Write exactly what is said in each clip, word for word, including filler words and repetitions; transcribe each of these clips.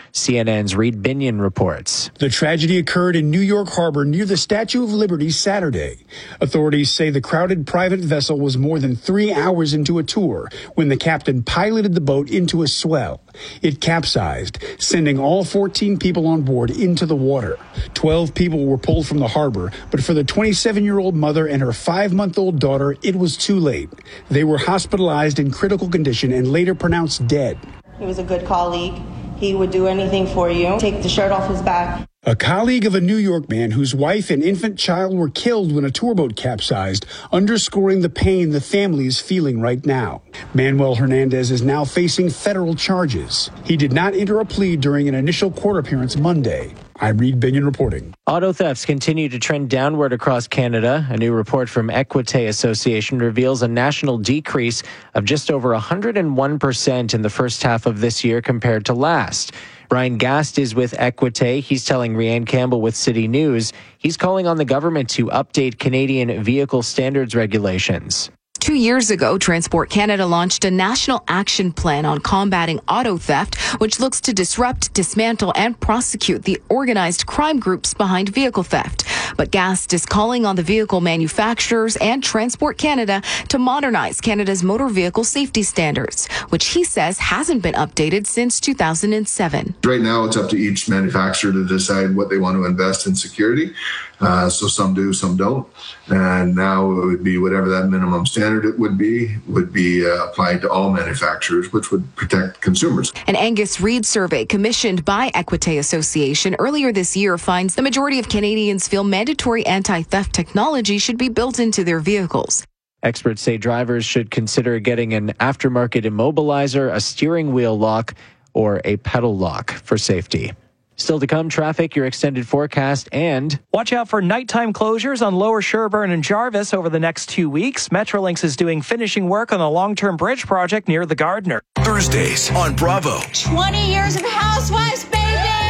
C N N's Reed Binion reports. The tragedy occurred in New York Harbor near the Statue of Liberty Saturday. Authorities say the crowded private vessel was more than three hours into a tour when the captain piloted the boat into a swell. It capsized, sending all fourteen people on board into the water. Twelve people were pulled from the harbor, but for the twenty-seven-year-old mother and her five-month-old daughter, it was too late. They were hospitalized in critical condition and later pronounced dead. He was a good colleague. He would do anything for you. Take the shirt off his back. A colleague of a New York man whose wife and infant child were killed when a tour boat capsized, underscoring the pain the family is feeling right now. Manuel Hernandez is now facing federal charges. He did not enter a plea during an initial court appearance Monday. I'm Reed Binion reporting. Auto thefts continue to trend downward across Canada. A new report from Equite Association reveals a national decrease of just over one hundred one percent in the first half of this year compared to last. Brian Gast is with Equite. He's telling Rianne Campbell with City News he's calling on the government to update Canadian vehicle standards regulations. Two years ago, Transport Canada launched a national action plan on combating auto theft, which looks to disrupt, dismantle, and prosecute the organized crime groups behind vehicle theft. But Gast is calling on the vehicle manufacturers and Transport Canada to modernize Canada's motor vehicle safety standards, which he says hasn't been updated since two thousand seven. Right now, it's up to each manufacturer to decide what they want to invest in security. Uh, so some do, some don't. And now it would be whatever that minimum standard it would be, would be uh, applied to all manufacturers, which would protect consumers. An Angus Reid survey commissioned by Equite Association earlier this year finds the majority of Canadians feel mandatory anti-theft technology should be built into their vehicles. Experts say drivers should consider getting an aftermarket immobilizer, a steering wheel lock, or a pedal lock for safety. Still to come, traffic, your extended forecast, and watch out for nighttime closures on Lower Sherbourne and Jarvis over the next two weeks. Metrolinx is doing finishing work on a long-term bridge project near the Gardiner. Thursdays on Bravo. twenty years of Housewives, baby!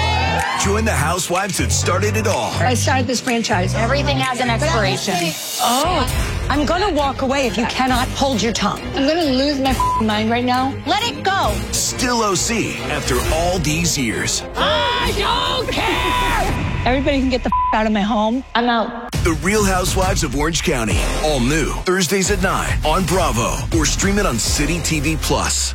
Join the housewives that started it all. I started this franchise. Everything has an expiration. Oh, I'm going to walk away if you cannot hold your tongue. I'm going to lose my mind right now. Let it go. Still O C after all these years. I don't care! Everybody can get the out of my home. I'm out. The Real Housewives of Orange County. All new. Thursdays at nine on Bravo. Or stream it on City T V Plus.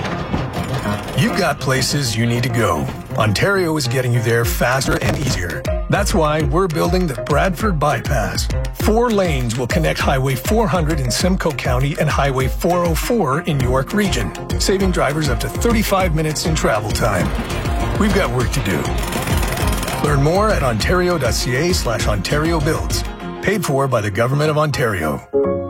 You've got places you need to go. Ontario is getting you there faster and easier. That's why we're building the Bradford Bypass. Four lanes will connect Highway four hundred in Simcoe County and Highway four oh four in York Region, saving drivers up to thirty-five minutes in travel time. We've got work to do. Learn more at ontario.ca slash Ontario Builds. Paid for by the Government of Ontario.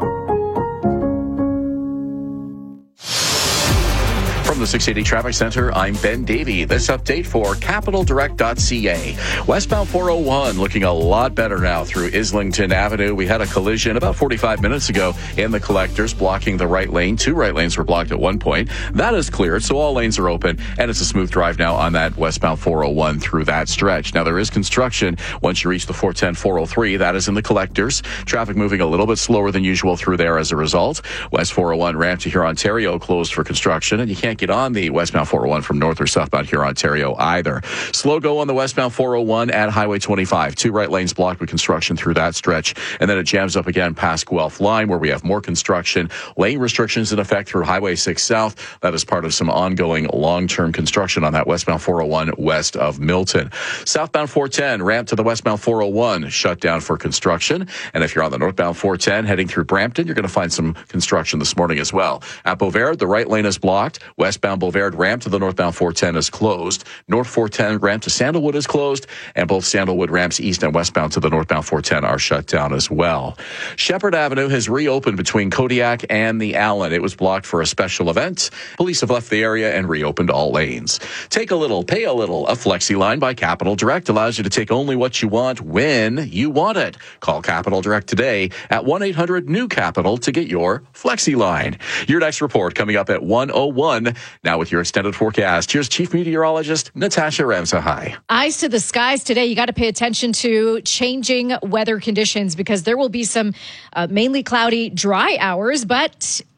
From the six eighty Traffic Center, I'm Ben Davey. This update for capital direct dot c a. Westbound four oh one looking a lot better now through Islington Avenue. We had a collision about forty-five minutes ago in the collectors blocking the right lane. Two right lanes were blocked at one point. That is cleared, so all lanes are open, and it's a smooth drive now on that westbound four oh one through that stretch. Now, there is construction once you reach the four ten, four oh three. That is in the collectors. Traffic moving a little bit slower than usual through there as a result. West four oh one ramp to Huron, Ontario closed for construction, and you can't get on the westbound four oh one from north or southbound Huron, Ontario either. Slow go on the westbound four oh one at Highway twenty-five. Two right lanes blocked with construction through that stretch, and then it jams up again past Guelph Line where we have more construction. Lane restrictions in effect through Highway six South. That is part of some ongoing long-term construction on that westbound four oh one west of Milton. Southbound four ten ramp to the westbound four oh one shut down for construction, and if you're on the northbound four ten heading through Brampton, you're going to find some construction this morning as well. At Beauvert, the right lane is blocked. Westbound Boulevard ramp to the northbound four ten is closed. North four ten ramp to Sandalwood is closed, and both Sandalwood ramps east and westbound to the northbound four ten are shut down as well. Shepherd Avenue has reopened between Kodiak and the Allen. It was blocked for a special event. Police have left the area and reopened all lanes. Take a little, pay a little. A Flexi line by Capital Direct allows you to take only what you want when you want it. Call Capital Direct today at one eight hundred new capital to get your Flexi line. Your next report coming up at one oh one. Now with your extended forecast, here's Chief Meteorologist Natasha Ramsahai. Eyes to the skies today. You got to pay attention to changing weather conditions because there will be some uh, mainly cloudy, dry hours, but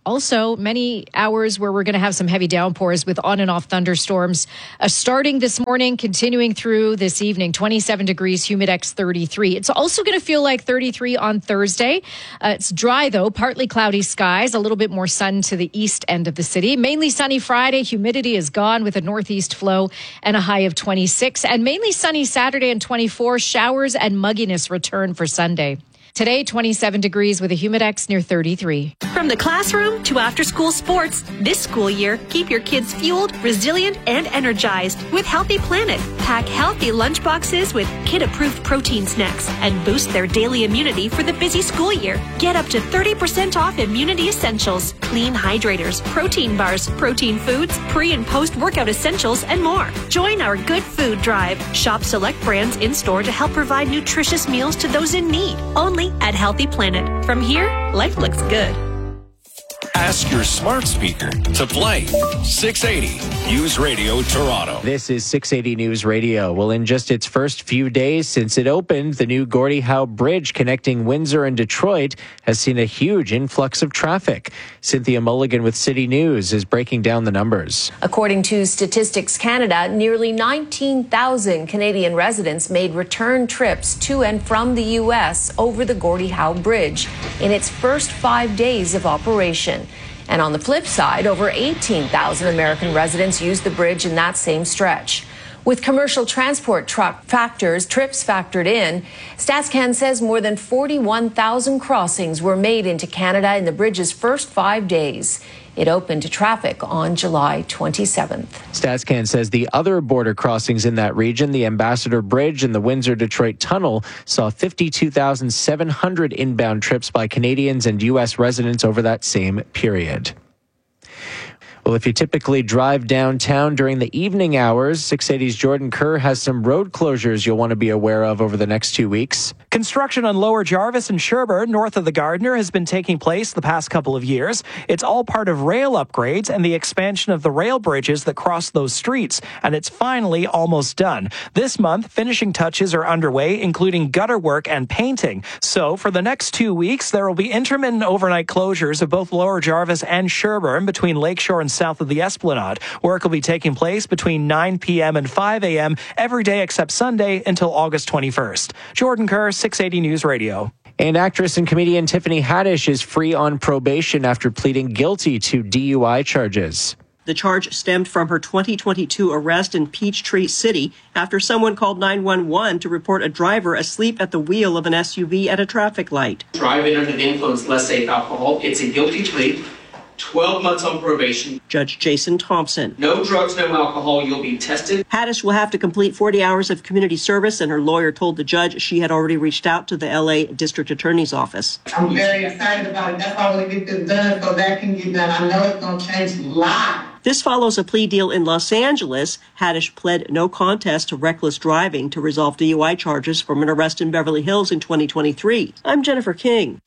Also, many hours where we're going to have some heavy downpours with on and off thunderstorms uh, starting this morning, continuing through this evening. twenty-seven degrees, humidex thirty-three. It's also going to feel like thirty-three on Thursday. Uh, it's dry, though, partly cloudy skies, a little bit more sun to the east end of the city. Mainly sunny Friday. Humidity is gone with a northeast flow and a high of twenty-six. And mainly sunny Saturday and twenty-four. Showers and mugginess return for Sunday. Today, twenty-seven degrees with a humidex near thirty-three. From the classroom to after-school sports, this school year, keep your kids fueled, resilient, and energized with Healthy Planet. Pack healthy lunchboxes with kid-approved protein snacks and boost their daily immunity for the busy school year. Get up to thirty percent off immunity essentials, clean hydrators, protein bars, protein foods, pre- and post-workout essentials, and more. Join our Good Food Drive. Shop select brands in-store to help provide nutritious meals to those in need. Only at Healthy Planet. From here, life looks good. Ask your smart speaker to play six eighty News Radio Toronto. This is six eighty News Radio. Well, in just its first few days since it opened, the new Gordie Howe Bridge connecting Windsor and Detroit has seen a huge influx of traffic. Cynthia Mulligan with City News is breaking down the numbers. According to Statistics Canada, nearly nineteen thousand Canadian residents made return trips to and from the U S over the Gordie Howe Bridge in its first five days of operation. And on the flip side, over eighteen thousand American residents used the bridge in that same stretch. With commercial transport truck factors, trips factored in, StatsCan says more than forty-one thousand crossings were made into Canada in the bridge's first five days. It opened to traffic on July twenty-seventh. StatsCan says the other border crossings in that region, the Ambassador Bridge and the Windsor-Detroit Tunnel, saw fifty-two thousand seven hundred inbound trips by Canadians and U S residents over that same period. Well, if you typically drive downtown during the evening hours, six eighty's Jordan Kerr has some road closures you'll want to be aware of over the next two weeks. Construction on Lower Jarvis and Sherbourne, north of the Gardiner, has been taking place the past couple of years. It's all part of rail upgrades and the expansion of the rail bridges that cross those streets, and it's finally almost done. This month, finishing touches are underway, including gutter work and painting. So, for the next two weeks, there will be intermittent overnight closures of both Lower Jarvis and Sherbourne between Lakeshore and south of the Esplanade. Work will be taking place between nine p.m. and five a.m. every day except Sunday until August twenty-first. Jordan Kerr, six eighty News Radio. And actress and comedian Tiffany Haddish is free on probation after pleading guilty to D U I charges. The charge stemmed from her twenty twenty-two arrest in Peachtree City after someone called nine one one to report a driver asleep at the wheel of an S U V at a traffic light. Driving under the influence, let's say alcohol, it's a guilty plea. twelve months on probation. Judge Jason Thompson. No drugs, no alcohol. You'll be tested. Haddish will have to complete forty hours of community service, and her lawyer told the judge she had already reached out to the L A District Attorney's Office. I'm very excited about it. That's why I want to get this done so that can get done. I know it's going to change a lot. This follows a plea deal in Los Angeles. Haddish pled no contest to reckless driving to resolve D U I charges from an arrest in Beverly Hills in twenty twenty-three. I'm Jennifer King.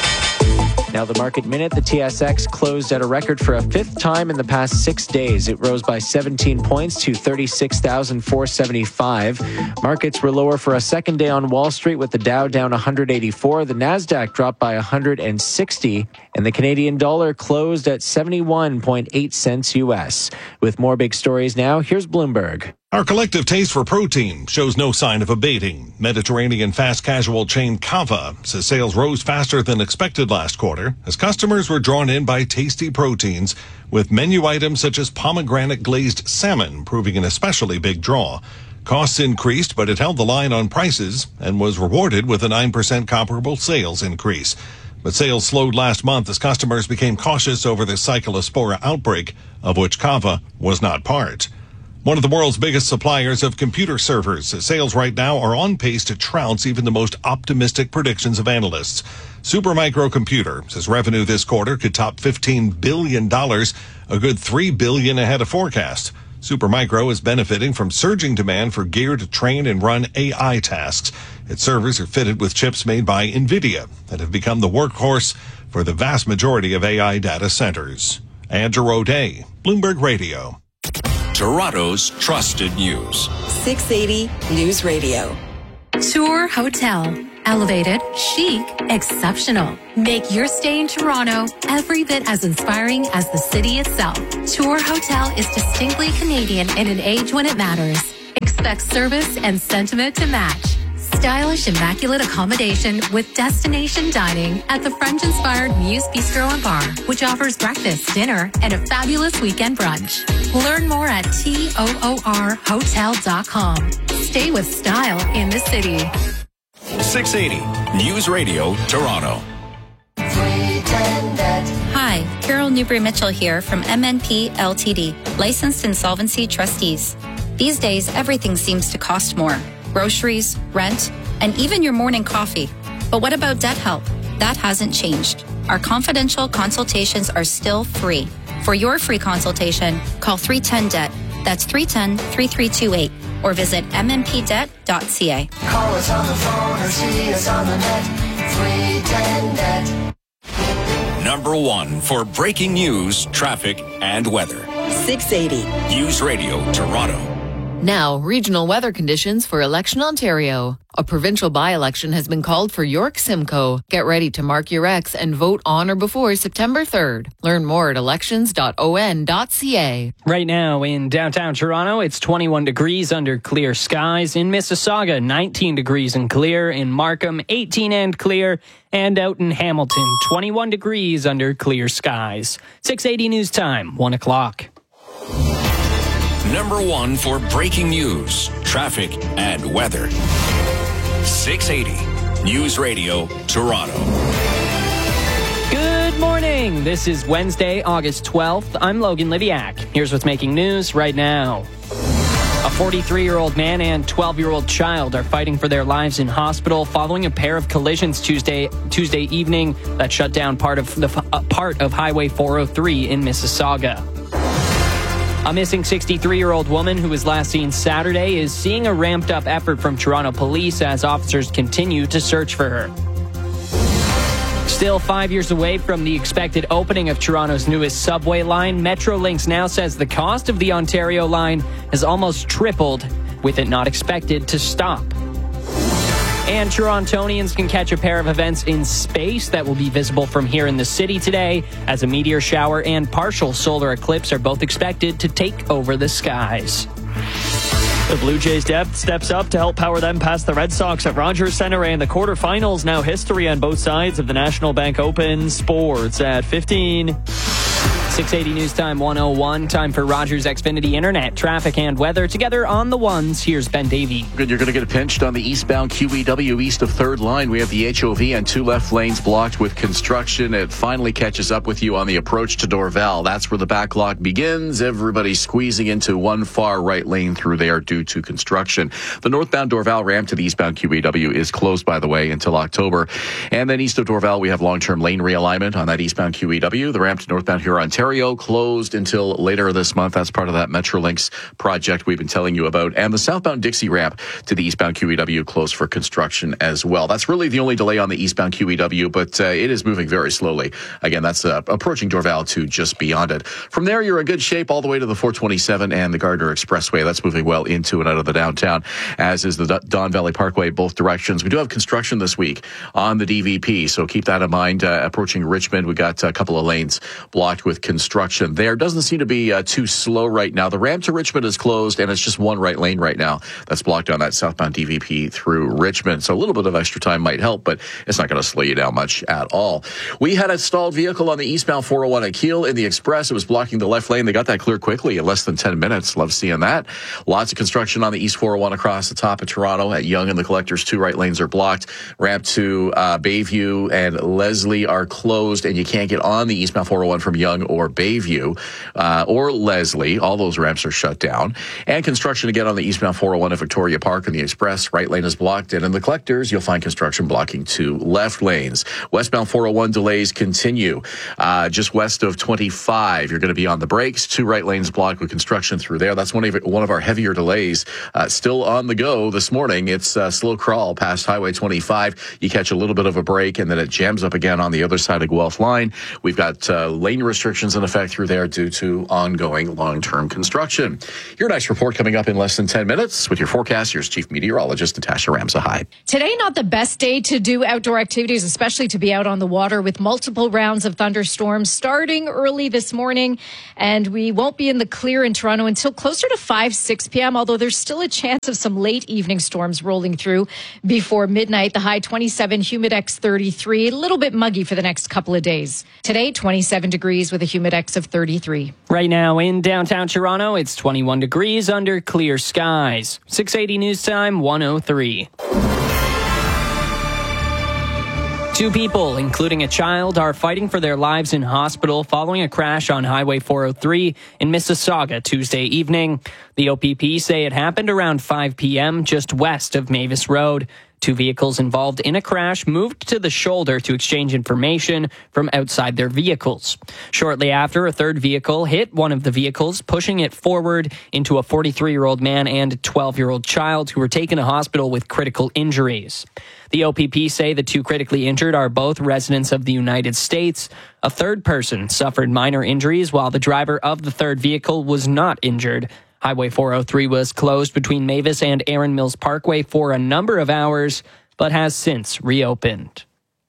Now the market minute, the T S X closed at a record for a fifth time in the past six days. It rose by seventeen points to thirty-six thousand four hundred seventy-five. Markets were lower for a second day on Wall Street with the Dow down one hundred eighty-four. The Nasdaq dropped by one hundred sixty. And the Canadian dollar closed at seventy-one point eight cents U S. With more big stories now, here's Bloomberg. Our collective taste for protein shows no sign of abating. Mediterranean fast casual chain Cava says sales rose faster than expected last quarter as customers were drawn in by tasty proteins, with menu items such as pomegranate glazed salmon proving an especially big draw. Costs increased, but it held the line on prices and was rewarded with a nine percent comparable sales increase. But sales slowed last month as customers became cautious over the Cyclospora outbreak, of which Cava was not part. One of the world's biggest suppliers of computer servers says sales right now are on pace to trounce even the most optimistic predictions of analysts. Supermicro Computer says revenue this quarter could top fifteen billion dollars, a good three billion dollars ahead of forecast. Supermicro is benefiting from surging demand for gear to train and run A I tasks. Its servers are fitted with chips made by NVIDIA that have become the workhorse for the vast majority of A I data centers. Andrew O'Day, Bloomberg Radio. Toronto's trusted news. six eighty News Radio. Tour Hotel. Elevated, chic, exceptional. Make your stay in Toronto every bit as inspiring as the city itself. Tour Hotel is distinctly Canadian in an age when it matters. Expect service and sentiment to match. Stylish, immaculate accommodation with destination dining at the French-inspired Muse Bistro and Bar, which offers breakfast, dinner, and a fabulous weekend brunch. Learn more at toor hotel dot com. Stay with style in the city. six eighty News Radio, Toronto. Hi, Carol Newbury-Mitchell here from M N P L T D, licensed insolvency trustees. These days, everything seems to cost more. Groceries, rent, and even your morning coffee. But what about debt help? That hasn't changed. Our confidential consultations are still free. For your free consultation, call three one zero D E B T. That's three one zero, three three two eight. Or visit m m p debt dot c a. Call us on the phone or see us on the net. three one zero D E B T. Number one for breaking news, traffic, and weather. six eighty News Radio, Toronto. Now, regional weather conditions for Election Ontario. A provincial by-election has been called for York Simcoe. Get ready to mark your X and vote on or before September third. Learn more at elections dot o n dot c a. Right now in downtown Toronto, it's twenty-one degrees under clear skies. In Mississauga, nineteen degrees and clear. In Markham, eighteen and clear. And out in Hamilton, twenty-one degrees under clear skies. six eighty News Time, one o'clock. Number one for breaking news, traffic, and weather. six eighty News Radio, Toronto. Good morning. This is Wednesday, August twelfth. I'm Logan Liviak. Here's what's making news right now. A forty-three-year-old man and twelve-year-old child are fighting for their lives in hospital following a pair of collisions Tuesday Tuesday evening that shut down part of the uh, part of Highway four oh three in Mississauga. A missing sixty-three-year-old woman who was last seen Saturday is seeing a ramped-up effort from Toronto police as officers continue to search for her. Still five years away from the expected opening of Toronto's newest subway line, Metrolinx now says the cost of the Ontario line has almost tripled, with it not expected to stop. And Torontonians can catch a pair of events in space that will be visible from here in the city today, as a meteor shower and partial solar eclipse are both expected to take over the skies. The Blue Jays depth steps up to help power them past the Red Sox at Rogers Centre, and the quarterfinals now history on both sides of the National Bank Open. Sports at fifteen. six eighty News Time one oh one. Time for Rogers Xfinity Internet, traffic, and weather. Together on the ones, here's Ben Davey. Good, you're going to get pinched on the eastbound Q E W east of third line. We have the H O V and two left lanes blocked with construction. It finally catches up with you on the approach to Dorval. That's where the backlog begins. Everybody's squeezing into one far right lane through there due to construction. The northbound Dorval ramp to the eastbound Q E W is closed, by the way, until October. And then east of Dorval, we have long-term lane realignment on that eastbound Q E W. The ramp to northbound Huron, Ontario, closed until later this month. That's part of that Metrolinx project we've been telling you about. And the southbound Dixie ramp to the eastbound Q E W closed for construction as well. That's really the only delay on the eastbound Q E W, but uh, it is moving very slowly. Again, that's uh, approaching Dorval to just beyond it. From there, you're in good shape all the way to the four twenty-seven and the Gardner Expressway. That's moving well into and out of the downtown, as is the Don Valley Parkway, both directions. We do have construction this week on the D V P, so keep that in mind. Uh, approaching Richmond, we got a couple of lanes blocked with construction there. Doesn't seem to be uh, too slow right now. The ramp to Richmond is closed, and it's just one right lane right now that's blocked on that southbound D V P through Richmond. So a little bit of extra time might help, but it's not going to slow you down much at all. We had a stalled vehicle on the eastbound four oh one at Keele in the Express. It was blocking the left lane. They got that cleared quickly in less than ten minutes. Love seeing that. Lots of construction on the east four oh one across the top of Toronto at Yonge and the Collectors. Two right lanes are blocked. Ramp to uh, Bayview and Leslie are closed, and you can't get on the eastbound four oh one from Yonge or Bayview uh, or Leslie. All those ramps are shut down. And construction again on the eastbound four oh one at Victoria Park and the Express. Right lane is blocked. And in the Collectors, you'll find construction blocking two left lanes. Westbound four oh one delays continue. Uh, just west of twenty-five, you're going to be on the brakes. Two right lanes blocked with construction through there. That's one of one of our heavier delays. Uh, still on the go this morning. It's a slow crawl past Highway twenty-five. You catch a little bit of a break, and then it jams up again on the other side of Guelph Line. We've got uh, lane restrictions restrictions in effect through there due to ongoing long-term construction. Your next report coming up in less than ten minutes with your forecast. Here's Chief Meteorologist Natasha Ramsa. Hi. Today, not the best day to do outdoor activities, especially to be out on the water with multiple rounds of thunderstorms starting early this morning. And we won't be in the clear in Toronto until closer to five, six p.m., although there's still a chance of some late evening storms rolling through before midnight. The high twenty-seven, Humidex thirty-three, a little bit muggy for the next couple of days. Today, twenty-seven degrees with a Humidex of thirty-three. Right now in downtown Toronto, it's twenty-one degrees under clear skies. six eighty News Time, one oh three. Two people, including a child, are fighting for their lives in hospital following a crash on Highway four oh three in Mississauga Tuesday evening. The O P P say it happened around five p.m. just west of Mavis Road. Two vehicles involved in a crash moved to the shoulder to exchange information from outside their vehicles. Shortly after, a third vehicle hit one of the vehicles, pushing it forward into a forty-three-year-old man and a twelve-year-old child who were taken to hospital with critical injuries. The O P P say the two critically injured are both residents of the United States. A third person suffered minor injuries while the driver of the third vehicle was not injured. Highway four oh three was closed between Mavis and Erin Mills Parkway for a number of hours, but has since reopened.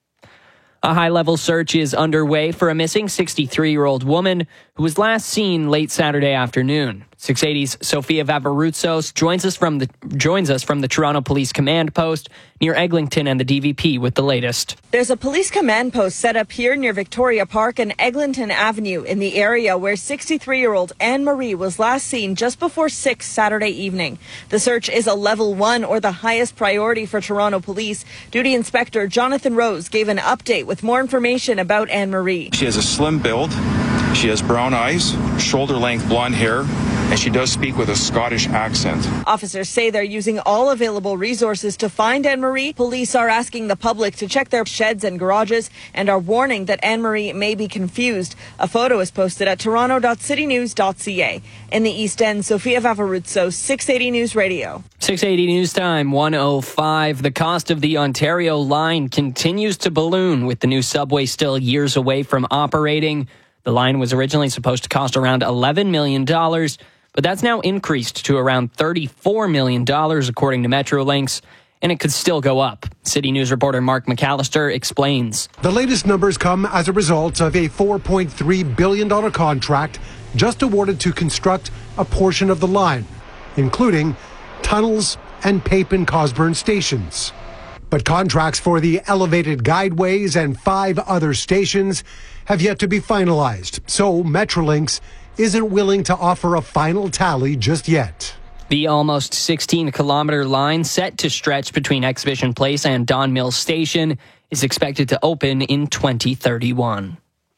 A high-level search is underway for a missing sixty-three-year-old woman who was last seen late Saturday afternoon. six eighty's Sophia Vavarutsos joins us from the joins us from the Toronto Police Command Post near Eglinton and the D V P with the latest. There's a police command post set up here near Victoria Park and Eglinton Avenue in the area where sixty-three-year-old Anne Marie was last seen just before six Saturday evening. The search is a level one, or the highest priority for Toronto Police. Duty Inspector Jonathan Rose gave an update with more information about Anne Marie. She has a slim build. She has brown eyes, shoulder-length blonde hair, and she does speak with a Scottish accent. Officers say they're using all available resources to find Anne-Marie. Police are asking the public to check their sheds and garages and are warning that Anne-Marie may be confused. A photo is posted at toronto dot city news dot c a. In the East End, Sophia Vavarutsos, six eighty News Radio. six eighty News Time, one oh five. The cost of the Ontario line continues to balloon, with the new subway still years away from operating. The line was originally supposed to cost around eleven million dollars, but that's now increased to around thirty-four million dollars, according to Metrolinx, and it could still go up. City News reporter Mark McAllister explains. The latest numbers come as a result of a four point three billion dollars contract just awarded to construct a portion of the line, including tunnels and Pape and Cosburn stations. But contracts for the elevated guideways and five other stations have yet to be finalized, so Metrolinx isn't willing to offer a final tally just yet. The almost sixteen-kilometer line set to stretch between Exhibition Place and Don Mills Station is expected to open in twenty thirty-one.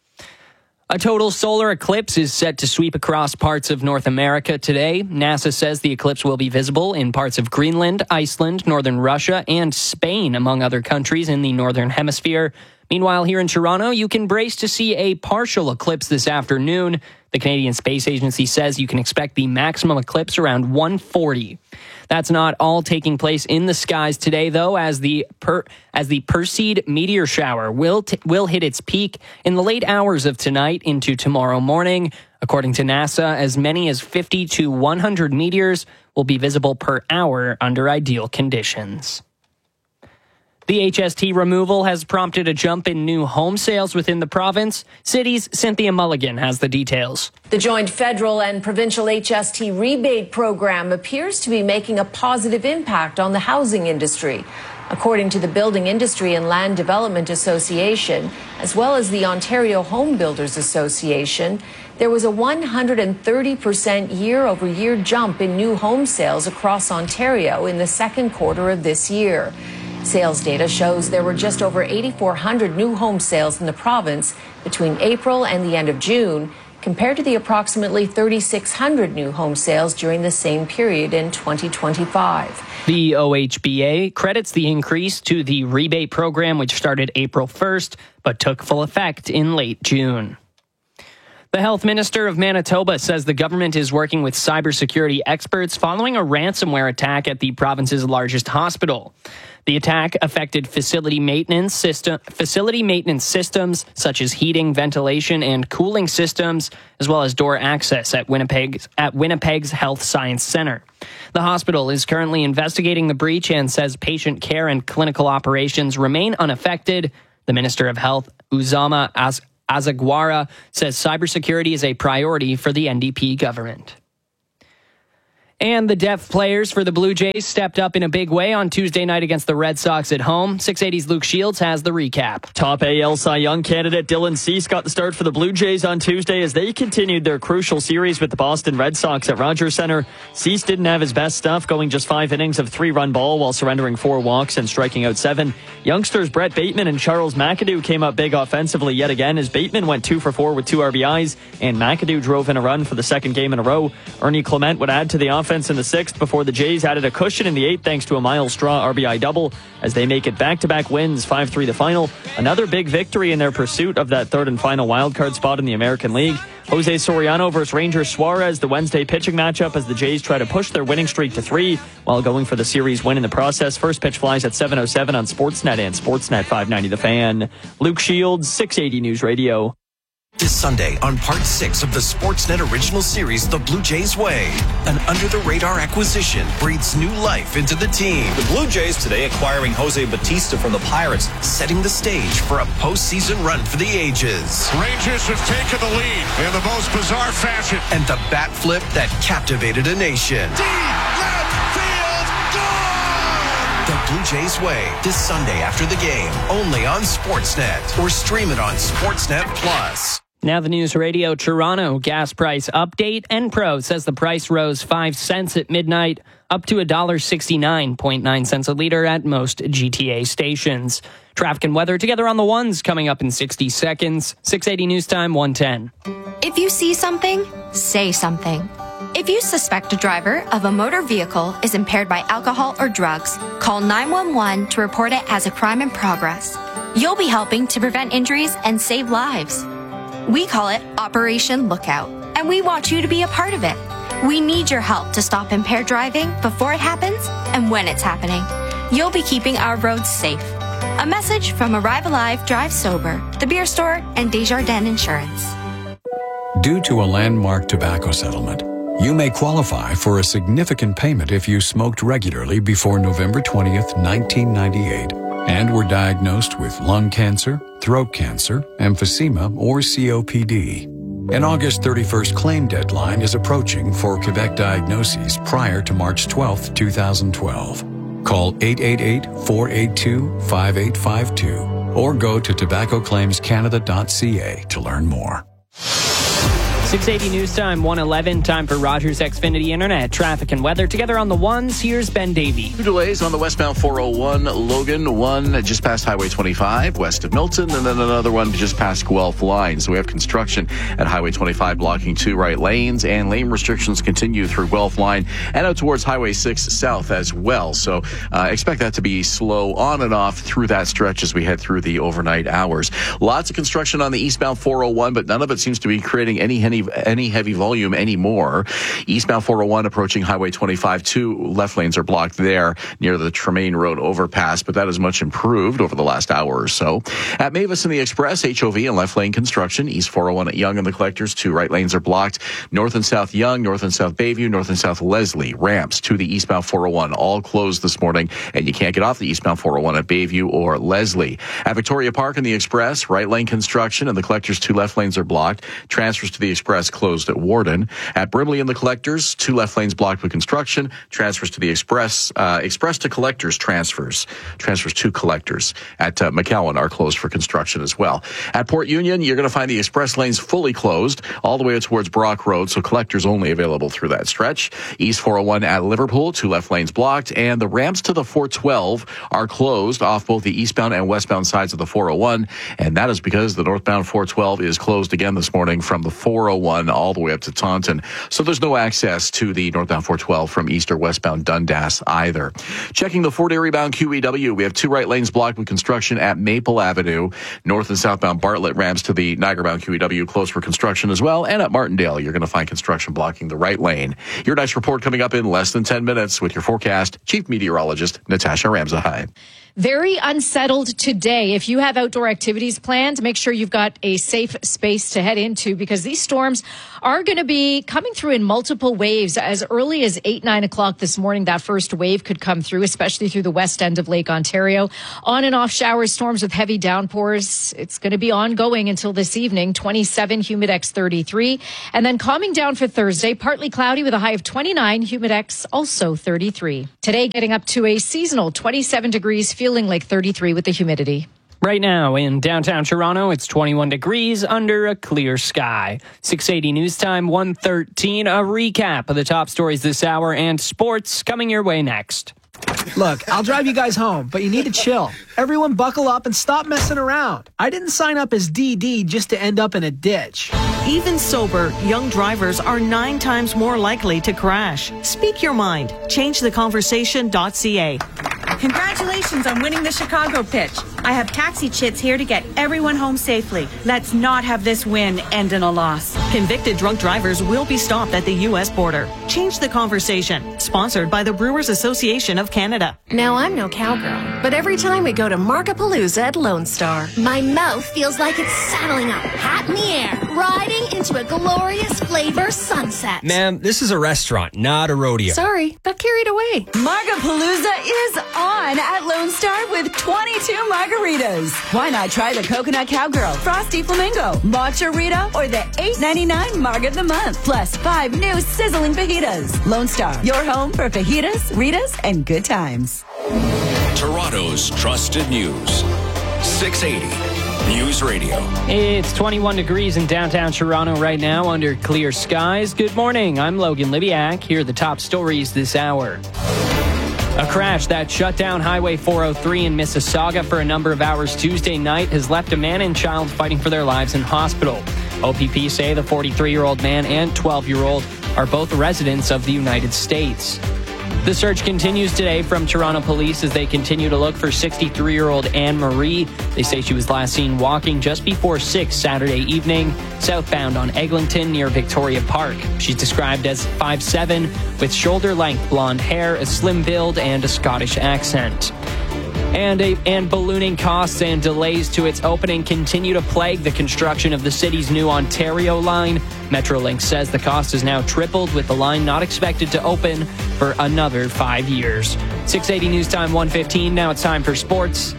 A total solar eclipse is set to sweep across parts of North America today. NASA says the eclipse will be visible in parts of Greenland, Iceland, northern Russia, and Spain, among other countries in the northern hemisphere. Meanwhile, here in Toronto, you can brace to see a partial eclipse this afternoon. The Canadian Space Agency says you can expect the maximum eclipse around one forty. That's not all taking place in the skies today, though, as the per, as the Perseid meteor shower will t- will hit its peak in the late hours of tonight into tomorrow morning. According to NASA, as many as fifty to one hundred meteors will be visible per hour under ideal conditions. The H S T removal has prompted a jump in new home sales within the province. City's Cynthia Mulligan has the details. The joint federal and provincial H S T rebate program appears to be making a positive impact on the housing industry. According to the Building Industry and Land Development Association, as well as the Ontario Home Builders Association, there was a one hundred thirty percent year-over-year jump in new home sales across Ontario in the second quarter of this year. Sales data shows there were just over eighty-four hundred new home sales in the province between April and the end of June, compared to the approximately thirty-six hundred new home sales during the same period in twenty twenty-five. The O H B A credits the increase to the rebate program, which started April first, but took full effect in late June. The health minister of Manitoba says the government is working with cybersecurity experts following a ransomware attack at the province's largest hospital. The attack affected facility maintenance system, facility maintenance systems such as heating, ventilation, and cooling systems, as well as door access at Winnipeg's, at Winnipeg's Health Science Centre. The hospital is currently investigating the breach and says patient care and clinical operations remain unaffected. The Minister of Health, Uzama Az- Azagwara, says cybersecurity is a priority for the N D P government. And the depth players for the Blue Jays stepped up in a big way on Tuesday night against the Red Sox at home. six eighty's Luke Shields has the recap. Top A L Cy Young candidate Dylan Cease got the start for the Blue Jays on Tuesday as they continued their crucial series with the Boston Red Sox at Rogers Centre. Cease didn't have his best stuff, going just five innings of three-run ball while surrendering four walks and striking out seven. Youngsters Brett Bateman and Charles McAdoo came up big offensively yet again as Bateman went two for four with two R B Is and McAdoo drove in a run for the second game in a row. Ernie Clement would add to the offense in the sixth before the Jays added a cushion in the eighth thanks to a Miles Straw R B I double as they make it back-to-back wins, five three the final. Another big victory in their pursuit of that third and final wildcard spot in the American League. Jose Soriano versus Ranger Suarez, the Wednesday pitching matchup as the Jays try to push their winning streak to three while going for the series win in the process. First pitch flies at seven oh seven on Sportsnet and Sportsnet five ninety The Fan. Luke Shields, six eighty News Radio. This Sunday on part six of the Sportsnet original series, The Blue Jays Way. An under-the-radar acquisition breathes new life into the team. The Blue Jays today acquiring Jose Bautista from the Pirates, setting the stage for a postseason run for the ages. Rangers have taken the lead in the most bizarre fashion. And the bat flip that captivated a nation. Deep left field, gone! The Blue Jays Way, this Sunday after the game, only on Sportsnet, or stream it on Sportsnet Plus. Now the News Radio Toronto gas price update. Enpro says the price rose five cents at midnight, up to one dollar sixty-nine point nine cents a liter at most G T A stations. Traffic and weather together on the ones coming up in sixty seconds. six eighty News Time, one ten. If you see something, say something. If you suspect a driver of a motor vehicle is impaired by alcohol or drugs, call nine one one to report it as a crime in progress. You'll be helping to prevent injuries and save lives. We call it Operation Lookout, and we want you to be a part of it. We need your help to stop impaired driving before it happens and when it's happening. You'll be keeping our roads safe. A message from Arrive Alive, Drive Sober, The Beer Store, and Desjardins Insurance. Due to a landmark tobacco settlement, you may qualify for a significant payment if you smoked regularly before November twentieth, nineteen ninety-eight, and were diagnosed with lung cancer, throat cancer, emphysema, or C O P D. An August thirty-first claim deadline is approaching for Quebec diagnoses prior to March twelfth, twenty twelve. Call eight eight eight, four eight two, five eight five two or go to tobacco claims canada dot c a to learn more. six eighty News Time, one eleven. Time for Rogers Xfinity Internet. Traffic and weather together on the ones. Here's Ben Davey. Two delays on the westbound four oh one Logan. One just past Highway twenty-five west of Milton, and then another one just past Guelph line. So we have construction at Highway twenty-five blocking two right lanes, and lane restrictions continue through Guelph line and out towards Highway six south as well. So uh, expect that to be slow on and off through that stretch as we head through the overnight hours. Lots of construction on the eastbound four oh one, but none of it seems to be creating any any any heavy volume anymore. Eastbound four oh one approaching Highway twenty-five, two left lanes are blocked there near the Tremaine Road overpass, but that is much improved over the last hour or so. At Mavis and the Express, H O V and left lane construction. East four oh one at Yonge and the Collectors, two right lanes are blocked. North and South Yonge, North and South Bayview, North and South Leslie, ramps to the eastbound four oh one, all closed this morning, and you can't get off the eastbound four oh one at Bayview or Leslie. At Victoria Park and the Express, right lane construction and the Collectors, two left lanes are blocked. Transfers to the Express closed at Warden. At Brimley and the Collectors, two left lanes blocked with construction. Transfers to the Express, uh, Express to Collectors transfers. Transfers to Collectors at uh, McCowan are closed for construction as well. At Port Union, you're going to find the Express lanes fully closed all the way towards Brock Road, so Collectors only available through that stretch. East four oh one at Liverpool, two left lanes blocked, and the ramps to the four twelve are closed off both the eastbound and westbound sides of the four oh one, and that is because the northbound four twelve is closed again this morning from the four oh one all the way up to Taunton. So there's no access to the northbound four twelve from east or westbound Dundas either. Checking the four-day rebound Q E W, we have two right lanes blocked with construction at Maple Avenue. North and southbound Bartlett ramps to the Niagara-bound Q E W closed for construction as well. And at Martindale, you're going to find construction blocking the right lane. Your next report coming up in less than ten minutes with your forecast, Chief Meteorologist Natasha Ramzahai. Very unsettled today. If you have outdoor activities planned, make sure you've got a safe space to head into, because these storms are going to be coming through in multiple waves. As early as eight, nine o'clock this morning, that first wave could come through, especially through the west end of Lake Ontario. On and off showers, storms with heavy downpours. It's going to be ongoing until this evening. twenty-seven, Humidex thirty-three. And then calming down for Thursday, partly cloudy with a high of twenty-nine, Humidex also thirty-three. Today, getting up to a seasonal twenty-seven degrees, feeling like thirty-three with the humidity. Right now in downtown Toronto, it's twenty-one degrees under a clear sky. six eighty News Time, one thirteen. A recap of the top stories this hour and sports coming your way next. Look, I'll drive you guys home, but you need to chill. Everyone buckle up and stop messing around. I didn't sign up as D D just to end up in a ditch. Even sober, young drivers are nine times more likely to crash. Speak your mind. change the conversation dot c a. Congratulations on winning the Chicago pitch. I have taxi chits here to get everyone home safely. Let's not have this win end in a loss. Convicted drunk drivers will be stopped at the U S border. Change the conversation. Sponsored by the Brewers Association of Canada. Now, I'm no cowgirl, but every time we go to Markapalooza at Lone Star, my mouth feels like it's saddling up, hat in the air, riding into a glorious flavor sunset. Ma'am, this is a restaurant, not a rodeo. Sorry, got carried away. Markapalooza is on at Lone Star with twenty-two margaritas. Why not try the Coconut Cowgirl, Frosty Flamingo, Matcha Rita, or the eight ninety-nine Marg of the Month, plus five new sizzling fajitas. Lone Star, your home for fajitas, Ritas, and good times. Toronto's trusted news. six eighty News Radio. It's twenty-one degrees in downtown Toronto right now under clear skies. Good morning. I'm Logan Libiak. Here are the top stories this hour. A crash that shut down Highway four oh three in Mississauga for a number of hours Tuesday night has left a man and child fighting for their lives in hospital. O P P say the forty-three-year-old man and twelve-year-old are both residents of the United States. The search continues today from Toronto police as they continue to look for sixty-three-year-old Anne Marie. They say she was last seen walking just before six Saturday evening, southbound on Eglinton near Victoria Park. She's described as five seven with shoulder-length blonde hair, a slim build, and a Scottish accent. And, a, and ballooning costs and delays to its opening continue to plague the construction of the city's new Ontario line. Metrolinx says the cost has now tripled, with the line not expected to open for another five years. six eighty News Time, one fifteen. Now it's time for sports.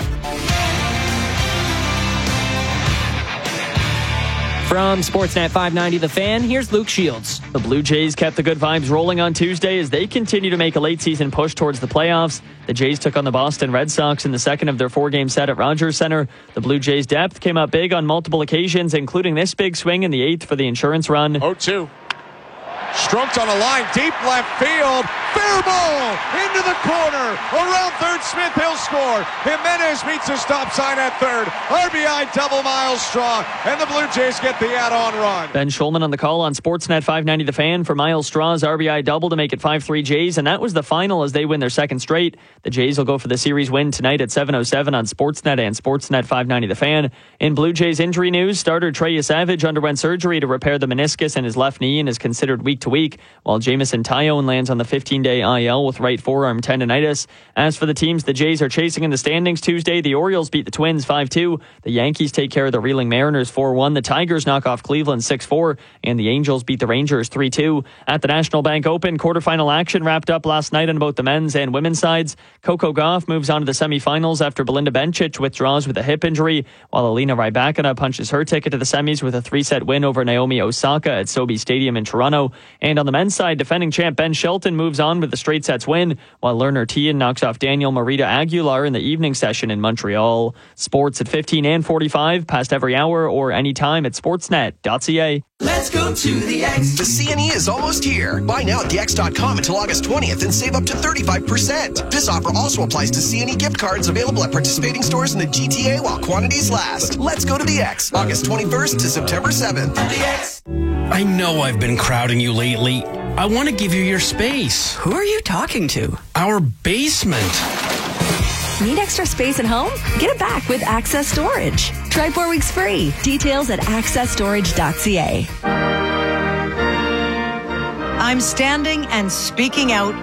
From Sportsnet five ninety The Fan, here's Luke Shields. The Blue Jays kept the good vibes rolling on Tuesday as they continue to make a late-season push towards the playoffs. The Jays took on the Boston Red Sox in the second of their four-game set at Rogers Centre. The Blue Jays' depth came up big on multiple occasions, including this big swing in the eighth for the insurance run. oh two. Stroked on a line, deep left field. Fair ball into the corner. Around third, Smith, he'll score. Jimenez meets a stop sign at third. R B I double Miles Straw, and the Blue Jays get the add-on run. Ben Schulman on the call on Sportsnet five ninety The Fan for Miles Straw's R B I double to make it five three Jays, and that was the final as they win their second straight. The Jays will go for the series win tonight at seven oh seven on Sportsnet and Sportsnet five ninety The Fan. In Blue Jays injury news, starter Trey Savage underwent surgery to repair the meniscus in his left knee and is considered week to week, while Jamison Tyone lands on the fifteen-day I L with right forearm tendonitis. As for the teams the Jays are chasing in the standings Tuesday, the Orioles beat the Twins five two. The Yankees take care of the reeling Mariners four one. The Tigers knock off Cleveland six four. And the Angels beat the Rangers three two. At the National Bank Open, quarterfinal action wrapped up last night on both the men's and women's sides. Coco Gauff moves on to the semifinals after Belinda Bencic withdraws with a hip injury, while Alina Rybakina punches her ticket to the semis with a three-set win over Naomi Osaka at SoBi Stadium in Toronto. And on the men's side, defending champ Ben Shelton moves on with the straight sets win, while Lerner Tien knocks off Daniel Marita Aguilar in the evening session in Montreal. Sports at fifteen and forty-five, past every hour or anytime at sportsnet dot c a. Let's go to the X. The C N E is almost here. Buy now at the x dot com until August twentieth and save up to thirty-five percent. This offer also applies to C N E gift cards available at participating stores in the G T A while quantities last. Let's go to the X. August twenty-first to September seventh. The X. I know I've been crowding you lately. I want to give you your space. Who are you talking to? Our basement. Need extra space at home? Get it back with Access Storage. Try four weeks free. Details at access storage dot c a. I'm standing and speaking out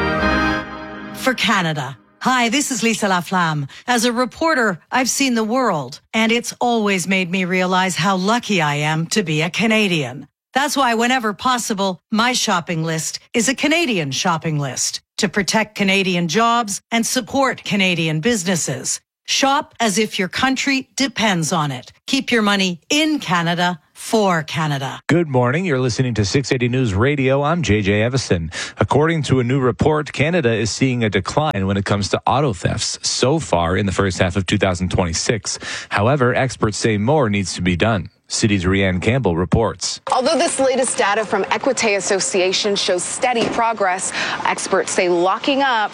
for Canada. Hi, this is Lisa Laflamme. As a reporter, I've seen the world, and it's always made me realize how lucky I am to be a Canadian. That's why whenever possible, my shopping list is a Canadian shopping list to protect Canadian jobs and support Canadian businesses. Shop as if your country depends on it. Keep your money in Canada for Canada. Good morning. You're listening to six eighty News Radio. I'm J J Evison. According to a new report, Canada is seeing a decline when it comes to auto thefts so far in the first half of two thousand twenty-six. However, experts say more needs to be done. City's Rianne Campbell reports. Although this latest data from Equite Association shows steady progress, experts say locking up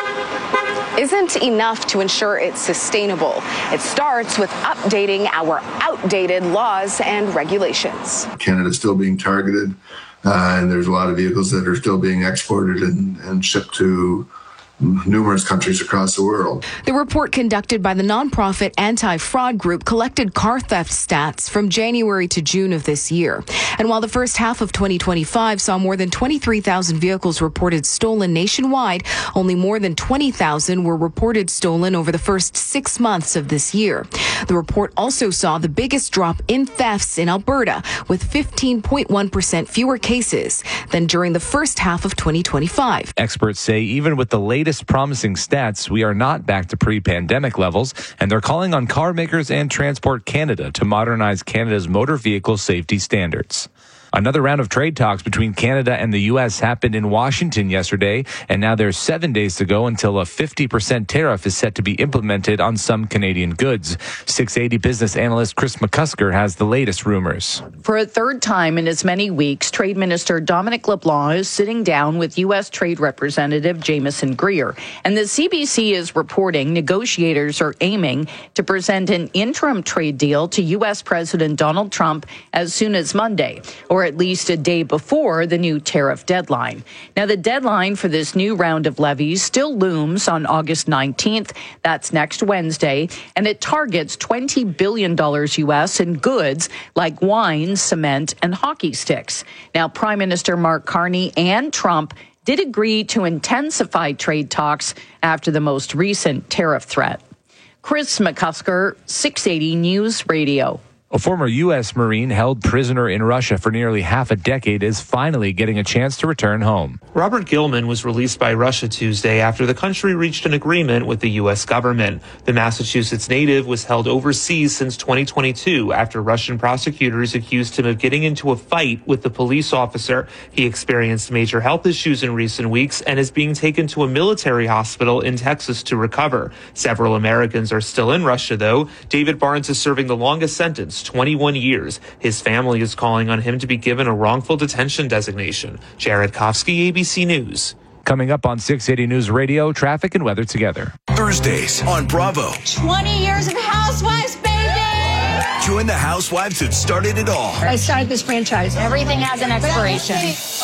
isn't enough to ensure it's sustainable. It starts with updating our outdated laws and regulations. Canada's still being targeted, uh, and there's a lot of vehicles that are still being exported and, and shipped to numerous countries across the world. The report conducted by the nonprofit Anti-Fraud Group collected car theft stats from January to June of this year. And while the first half of twenty twenty-five saw more than twenty-three thousand vehicles reported stolen nationwide, only more than twenty thousand were reported stolen over the first six months of this year. The report also saw the biggest drop in thefts in Alberta, with fifteen point one percent fewer cases than during the first half of twenty twenty-five. Experts say even with the latest promising stats, we are not back to pre-pandemic levels, and they're calling on car makers and Transport Canada to modernize Canada's motor vehicle safety standards. Another round of trade talks between Canada and the U S happened in Washington yesterday, and now there's seven days to go until a fifty percent tariff is set to be implemented on some Canadian goods. six eighty business analyst Chris McCusker has the latest rumors. For a third time in as many weeks, Trade Minister Dominic LeBlanc is sitting down with U S Trade Representative Jameson Greer. And the C B C is reporting negotiators are aiming to present an interim trade deal to U S President Donald Trump as soon as Monday, or at least a day before the new tariff deadline. Now, the deadline for this new round of levies still looms on August nineteenth. That's next Wednesday, and it targets twenty billion dollars U S in goods like wine, cement, and hockey sticks. Now, Prime Minister Mark Carney and Trump did agree to intensify trade talks after the most recent tariff threat. Chris McCusker, six eighty News Radio. A former U S Marine held prisoner in Russia for nearly half a decade is finally getting a chance to return home. Robert Gilman was released by Russia Tuesday after the country reached an agreement with the U S government. The Massachusetts native was held overseas since twenty twenty-two after Russian prosecutors accused him of getting into a fight with the police officer. He experienced major health issues in recent weeks and is being taken to a military hospital in Texas to recover. Several Americans are still in Russia, though. David Barnes is serving the longest sentence, twenty-one years. His family is calling on him to be given a wrongful detention designation. Jared Kofsky, A B C News. Coming up on six eighty News Radio, traffic and weather together. Thursdays on Bravo. twenty years of Housewives, baby! Join the housewives that started it all. I started this franchise. Everything has an expiration.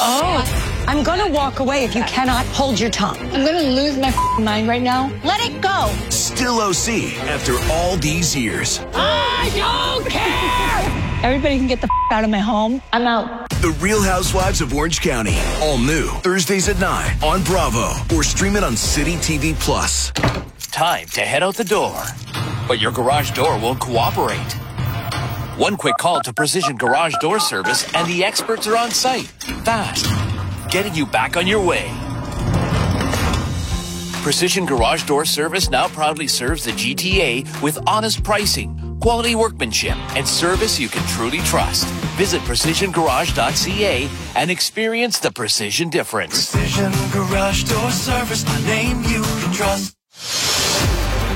Oh, I'm going to walk away if you cannot hold your tongue. I'm going to lose my mind right now. Let it go. Still O C after all these years. I don't care! Everybody can get the out of my home. I'm out. The Real Housewives of Orange County. All new. Thursdays at nine on Bravo. Or stream it on City T V Plus. Time to head out the door. But your garage door won't cooperate. One quick call to Precision Garage Door Service and the experts are on site. Fast. Getting you back on your way. Precision Garage Door Service now proudly serves the G T A with honest pricing, quality workmanship, and service you can truly trust. Visit precision garage dot c a and experience the precision difference. Precision Garage Door Service, a name you can trust.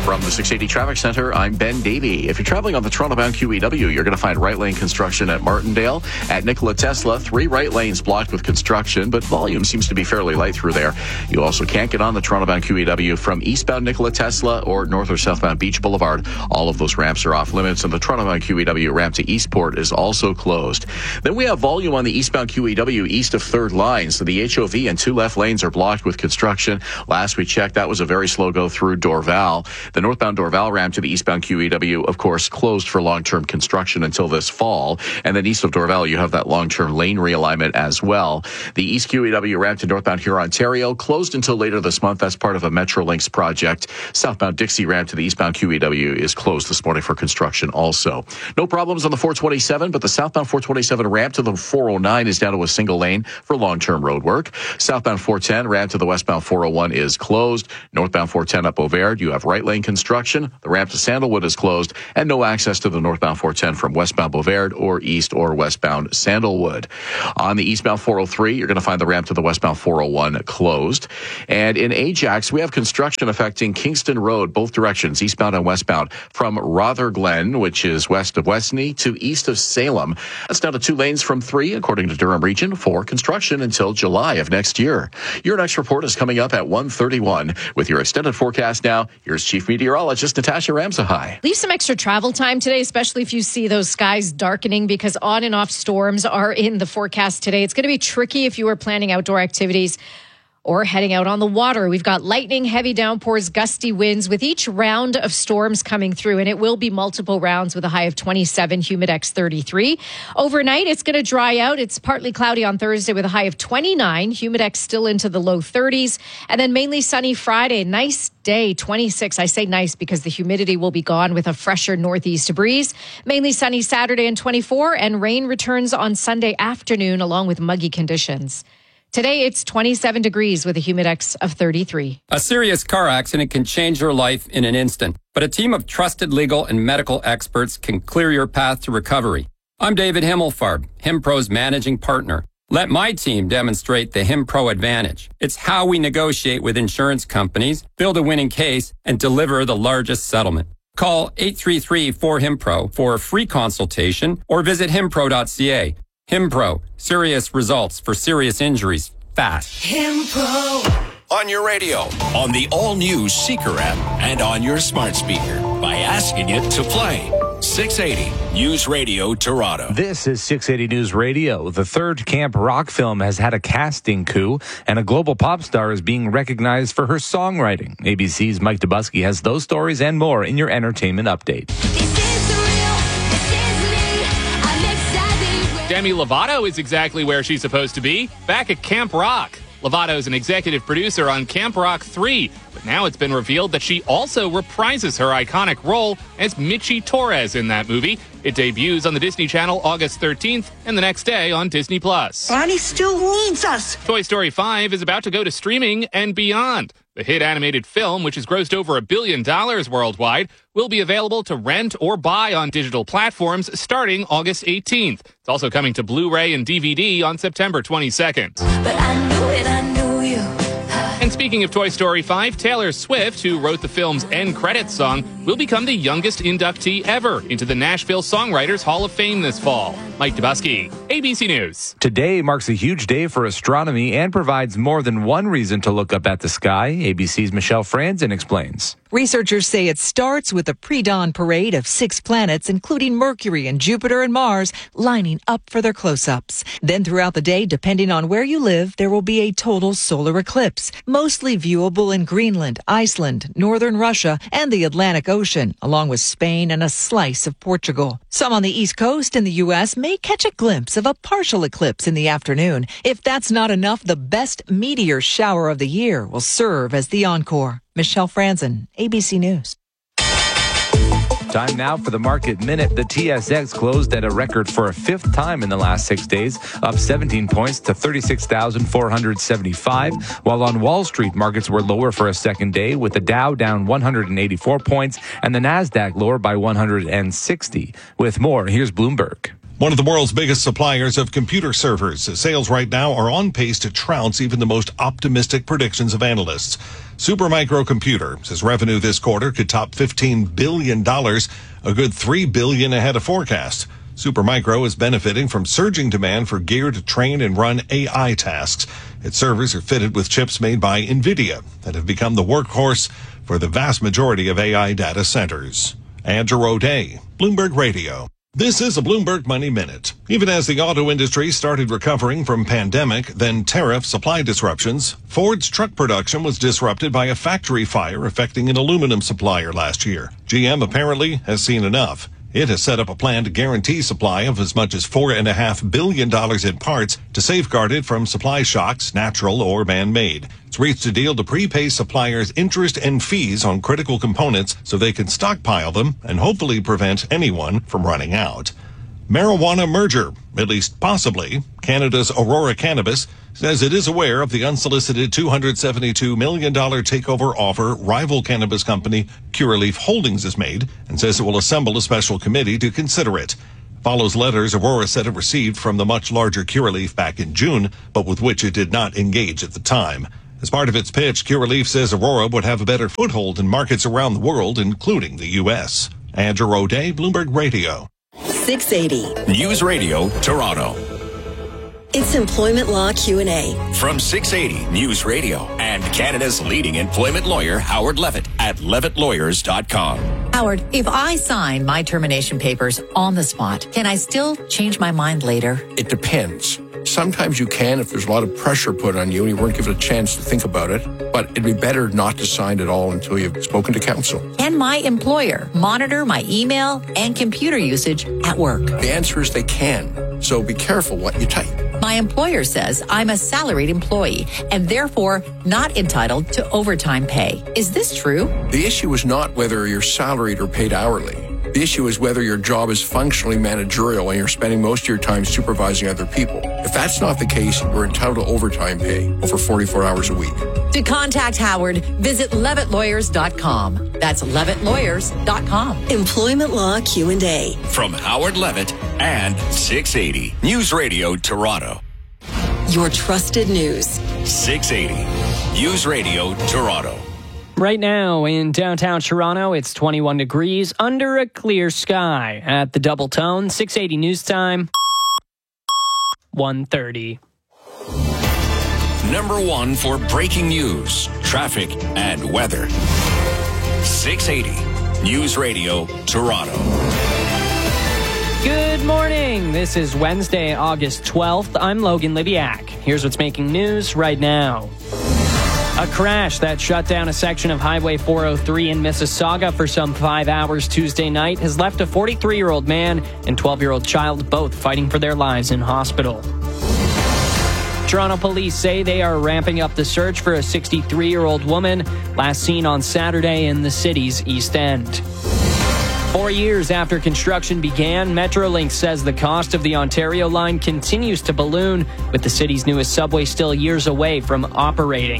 From the six eighty Traffic Center, I'm Ben Davey. If you're traveling on the Toronto-bound Q E W, you're going to find right lane construction at Martindale. At Nikola Tesla, three right lanes blocked with construction, but volume seems to be fairly light through there. You also can't get on the Toronto-bound Q E W from eastbound Nikola Tesla or north or southbound Beach Boulevard. All of those ramps are off limits, and the Toronto-bound Q E W ramp to Eastport is also closed. Then we have volume on the eastbound Q E W east of third line, so the H O V and two left lanes are blocked with construction. Last we checked, that was a very slow go through Dorval. The northbound Dorval ramp to the eastbound Q E W, of course, closed for long-term construction until this fall. And then east of Dorval, you have that long-term lane realignment as well. The East Q E W ramp to northbound Huron-Ontario closed until later this month. That's part of a Metrolinx project. Southbound Dixie ramp to the eastbound Q E W is closed this morning for construction also. No problems on the four twenty-seven, but the southbound four twenty-seven ramp to the four oh nine is down to a single lane for long-term road work. Southbound four ten ramp to the westbound four oh one is closed. Northbound four ten up Beauvert, you have right lane construction. The ramp to Sandalwood is closed, and no access to the northbound four ten from westbound Beauvert or east or westbound Sandalwood. On the eastbound four oh three, you're going to find the ramp to the westbound four oh one closed. And in Ajax, we have construction affecting Kingston Road, both directions, eastbound and westbound, from Rotherglen, which is west of Westney, to east of Salem. That's down to two lanes from three, according to Durham Region, for construction until July of next year. Your next report is coming up at one thirty-one. With your extended forecast now, here's Chief Meteorologist Natasha Ramsahai. Leave some extra travel time today, especially if you see those skies darkening, because on and off storms are in the forecast today. It's going to be tricky if you are planning outdoor activities or heading out on the water. We've got lightning, heavy downpours, gusty winds with each round of storms coming through, and it will be multiple rounds with a high of twenty-seven, Humidex thirty-three. Overnight, it's going to dry out. It's partly cloudy on Thursday with a high of twenty-nine, Humidex still into the low thirties, and then mainly sunny Friday. Nice day, twenty-six. I say nice because the humidity will be gone with a fresher northeast breeze. Mainly sunny Saturday and twenty-four, and rain returns on Sunday afternoon along with muggy conditions. Today, it's twenty-seven degrees with a Humidex of thirty-three. A serious car accident can change your life in an instant, but a team of trusted legal and medical experts can clear your path to recovery. I'm David Himmelfarb, HimPro's managing partner. Let my team demonstrate the HimPro advantage. It's how we negotiate with insurance companies, build a winning case, and deliver the largest settlement. Call eight three three, four, HIMPRO for a free consultation or visit himpro dot c a. HimPro, serious results for serious injuries, fast. HimPro. On your radio, on the all-new Seeker app, and on your smart speaker by asking it to play. six eighty News Radio Toronto. This is six eighty News Radio. The third Camp Rock film has had a casting coup, and a global pop star is being recognized for her songwriting. A B C's Mike Dubusky has those stories and more in your entertainment update. Demi Lovato is exactly where she's supposed to be, back at Camp Rock. Lovato is an executive producer on Camp Rock three, but now it's been revealed that she also reprises her iconic role as Michi Torres in that movie. It debuts on the Disney Channel August thirteenth and the next day on Disney Plus. Bonnie still needs us. Toy Story five is about to go to streaming and beyond. The hit animated film, which has grossed over a billion dollars worldwide, will be available to rent or buy on digital platforms starting August eighteenth. It's also coming to Blu-ray and D V D on September twenty-second. But I knew it, I knew you. And speaking of Toy Story five, Taylor Swift, who wrote the film's end credits song, will become the youngest inductee ever into the Nashville Songwriters Hall of Fame this fall. Mike Dubusky, A B C News. Today marks a huge day for astronomy and provides more than one reason to look up at the sky. A B C's Michelle Franzen explains. Researchers say it starts with a pre-dawn parade of six planets, including Mercury and Jupiter and Mars, lining up for their close-ups. Then throughout the day, depending on where you live, there will be a total solar eclipse, mostly viewable in Greenland, Iceland, northern Russia, and the Atlantic Ocean, along with Spain and a slice of Portugal. Some on the East Coast in the U S may catch a glimpse of a partial eclipse in the afternoon. If that's not enough, the best meteor shower of the year will serve as the encore. Michelle Franzen, A B C News. Time now for the Market Minute. The T S X closed at a record for a fifth time in the last six days, up seventeen points to thirty-six thousand four hundred seventy-five, while on Wall Street, markets were lower for a second day, with the Dow down one hundred eighty-four points and the NASDAQ lower by one hundred sixty. With more, here's Bloomberg. One of the world's biggest suppliers of computer servers, sales right now are on pace to trounce even the most optimistic predictions of analysts. Supermicro Computer says revenue this quarter could top fifteen billion dollars, a good three billion dollars ahead of forecast. Supermicro is benefiting from surging demand for gear to train and run A I tasks. Its servers are fitted with chips made by NVIDIA that have become the workhorse for the vast majority of A I data centers. Andrew O'Day, Bloomberg Radio. This is a Bloomberg Money Minute. Even as the auto industry started recovering from pandemic, then tariff supply disruptions, Ford's truck production was disrupted by a factory fire affecting an aluminum supplier last year. G M apparently has seen enough. It has set up a plan to guarantee supply of as much as four point five billion dollars in parts to safeguard it from supply shocks, natural or man-made. It's reached a deal to prepay suppliers interest and fees on critical components so they can stockpile them and hopefully prevent anyone from running out. Marijuana merger, at least possibly. Canada's Aurora Cannabis says it is aware of the unsolicited two hundred seventy-two million dollars takeover offer rival cannabis company Curaleaf Holdings has made and says it will assemble a special committee to consider it. Follows letters Aurora said it received from the much larger Curaleaf back in June, but with which it did not engage at the time. As part of its pitch, Curaleaf says Aurora would have a better foothold in markets around the world, including the U S. Andrew O'Day, Bloomberg Radio. six eighty News Radio, Toronto. It's Employment Law Q and A. From six eighty News Radio and Canada's leading employment lawyer, Howard Levitt, at levitt lawyers dot com. Howard, if I sign my termination papers on the spot, can I still change my mind later? It depends. Sometimes you can if there's a lot of pressure put on you and you weren't given a chance to think about it, but it'd be better not to sign at all until you've spoken to counsel. Can my employer monitor my email and computer usage at work? The answer is they can, so be careful what you type. My employer says I'm a salaried employee and therefore not entitled to overtime pay. Is this true? The issue is not whether you're salaried or paid hourly. The issue is whether your job is functionally managerial and you're spending most of your time supervising other people. If that's not the case, we're entitled to overtime pay over forty-four hours a week. To contact Howard, visit levitt lawyers dot com. That's levitt lawyers dot com. Employment Law Q and A. From Howard Levitt and six eighty News Radio, Toronto. Your trusted news. six eighty News Radio, Toronto. Right now in downtown Toronto, it's twenty-one degrees under a clear sky. At the Double Tone, six eighty News Time, one thirty. Number one for breaking news, traffic, and weather. six eighty News Radio, Toronto. Good morning. This is Wednesday, August twelfth. I'm Logan Libiak. Here's what's making news right now. A crash that shut down a section of Highway four oh three in Mississauga for some five hours Tuesday night has left a forty-three-year-old man and twelve-year-old child both fighting for their lives in hospital. Toronto police say they are ramping up the search for a sixty-three-year-old woman last seen on Saturday in the city's East End. Four years after construction began, Metrolinx says the cost of the Ontario line continues to balloon, with the city's newest subway still years away from operating.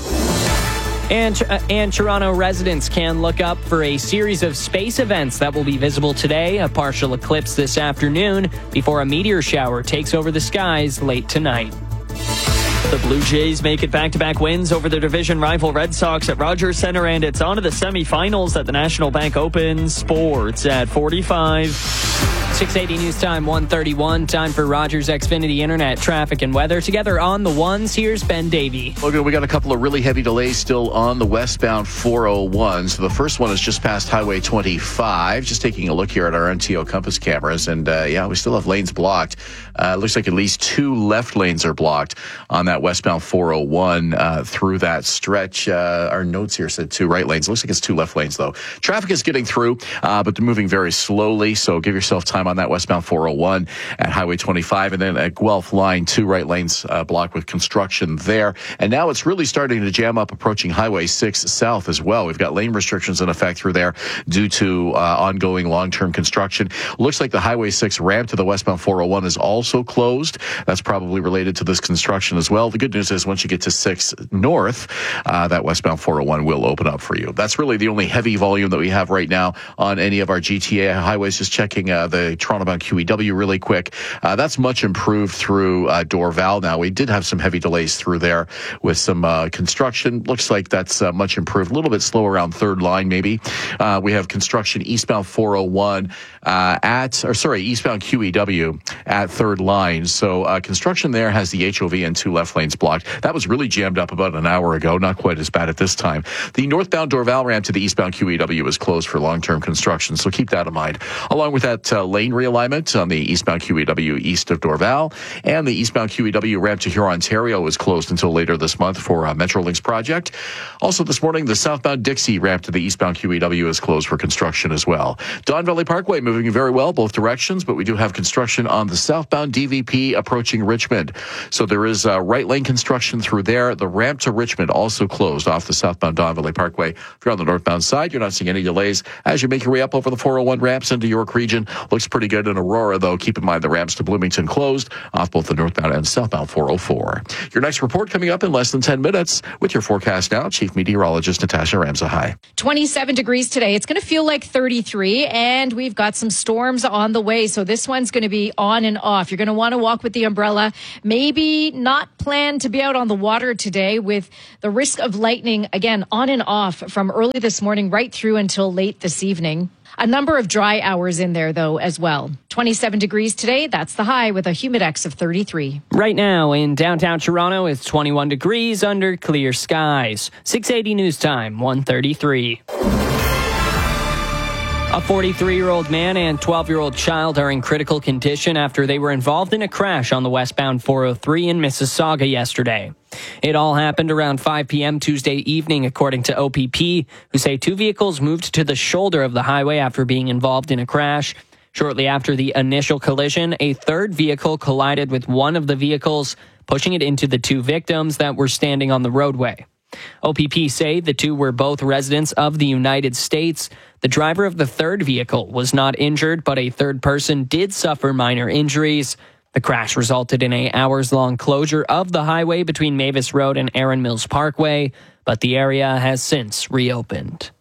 And, uh, and Toronto residents can look up for a series of space events that will be visible today, a partial eclipse this afternoon, before a meteor shower takes over the skies late tonight. The Blue Jays make it back-to-back wins over their division rival Red Sox at Rogers Centre, and it's on to the semifinals at the National Bank Open. Sports at forty-five. six eighty News Time, one thirty-one. Time for Rogers Xfinity Internet traffic and weather. Together on the ones, here's Ben Davey. Okay, we got a couple of really heavy delays still on the westbound four oh one. So the first one is just past Highway twenty-five. Just taking a look here at our N T O compass cameras. And, uh, yeah, we still have lanes blocked. Uh, looks like at least two left lanes are blocked on that westbound four oh one uh, through that stretch. Uh, our notes here said two right lanes. Looks like it's two left lanes, though. Traffic is getting through, uh, but they're moving very slowly. So give yourself time on that westbound four oh one at Highway twenty-five. And then at Guelph Line, two right lanes uh, blocked with construction there. And now it's really starting to jam up approaching Highway six South as well. We've got lane restrictions in effect through there due to uh, ongoing long-term construction. Looks like the Highway six ramp to the westbound four oh one is also closed. That's probably related to this construction as well. The good news is once you get to six North, uh, that westbound four oh one will open up for you. That's really the only heavy volume that we have right now on any of our G T A highways. Just checking uh, the Toronto-bound Q E W really quick. Uh, that's much improved through uh, Dorval now. We did have some heavy delays through there with some uh, construction. Looks like that's uh, much improved. A little bit slow around third line, maybe. Uh, we have construction eastbound four oh one uh, at, or sorry, eastbound Q E W at third line. So uh, construction there has the H O V and two left lanes blocked. That was really jammed up about an hour ago. Not quite as bad at this time. The northbound Dorval ramp to the eastbound Q E W is closed for long-term construction, so keep that in mind. Along with that uh, lane realignment on the eastbound Q E W east of Dorval, and the eastbound Q E W ramp to Huron, Ontario is closed until later this month for a Metrolinx project. Also this morning, the southbound Dixie ramp to the eastbound Q E W is closed for construction as well. Don Valley Parkway moving very well both directions, but we do have construction on the southbound D V P approaching Richmond. So there is uh, right lane construction through there. The ramp to Richmond also closed off the southbound Don Valley Parkway. If you're on the northbound side, you're not seeing any delays as you make your way up over the four oh one ramps into York Region. Looks pretty good in Aurora, though. Keep in mind the ramps to Bloomington closed off both the northbound and southbound four oh four. Your next report coming up in less than ten minutes. With your forecast now, Chief Meteorologist Natasha Ramsahai. twenty-seven degrees today. It's going to feel like thirty-three, and we've got some storms on the way. So this one's going to be on and off. You're going to want to walk with the umbrella. Maybe not plan to be out on the water today with the risk of lightning, again, on and off from early this morning right through until late this evening. A number of dry hours in there, though, as well. twenty-seven degrees today. That's the high with a humidex of thirty-three. Right now in downtown Toronto, it's twenty-one degrees under clear skies. six eighty News Time, one thirty-three. A forty-three-year-old man and twelve-year-old child are in critical condition after they were involved in a crash on the westbound four oh three in Mississauga yesterday. It all happened around five p.m. Tuesday evening, according to O P P, who say two vehicles moved to the shoulder of the highway after being involved in a crash. Shortly after the initial collision, a third vehicle collided with one of the vehicles, pushing it into the two victims that were standing on the roadway. O P P say the two were both residents of the United States. The driver of the third vehicle was not injured, but a third person did suffer minor injuries. The crash resulted in a hours-long closure of the highway between Mavis Road and Erin Mills Parkway, but the area has since reopened.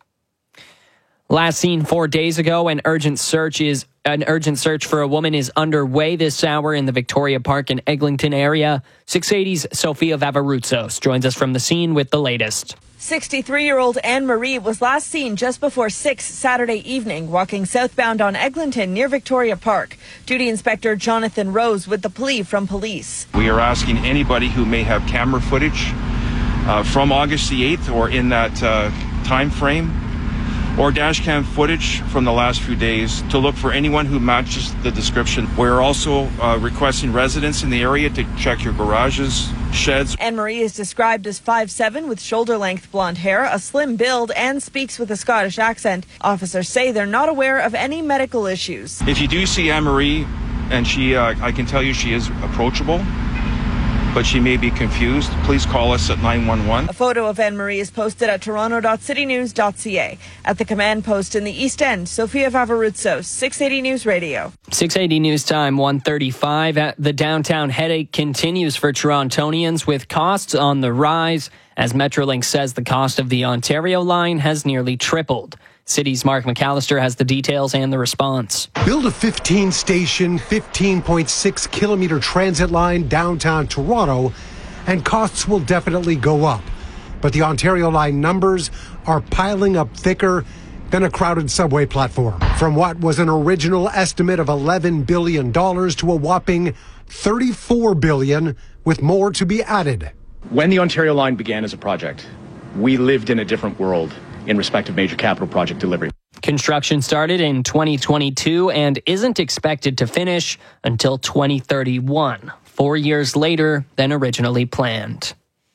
Last seen four days ago, an urgent search is an urgent search for a woman is underway this hour in the Victoria Park and Eglinton area. six eighty's Sophia Vavarutsos joins us from the scene with the latest. sixty-three-year-old Anne-Marie was last seen just before six Saturday evening, walking southbound on Eglinton near Victoria Park. Duty Inspector Jonathan Rose with the plea from police. We are asking anybody who may have camera footage uh, from August the eighth or in that uh, time frame, or dash cam footage from the last few days, to look for anyone who matches the description. We're also uh, requesting residents in the area to check your garages, sheds. Anne-Marie is described as five seven with shoulder-length blonde hair, a slim build, and speaks with a Scottish accent. Officers say they're not aware of any medical issues. If you do see Anne-Marie, and she, uh, I can tell you she is approachable, but she may be confused, please call us at nine one one. A photo of Anne-Marie is posted at toronto dot city news dot c a. At the command post in the East End, Sophia Vavarutsos, six eighty News Radio. six eighty News Time, one thirty-five. The downtown headache continues for Torontonians with costs on the rise. As Metrolinx says, the cost of the Ontario line has nearly tripled. City's Mark McAllister has the details and the response. Build a fifteen-station, fifteen point six kilometer transit line downtown Toronto, and costs will definitely go up. But the Ontario line numbers are piling up thicker than a crowded subway platform. From what was an original estimate of eleven billion dollars to a whopping thirty-four billion dollars, with more to be added. When the Ontario line began as a project, we lived in a different world in respect of major capital project delivery. Construction started in twenty twenty-two and isn't expected to finish until twenty thirty-one, four years later than originally planned.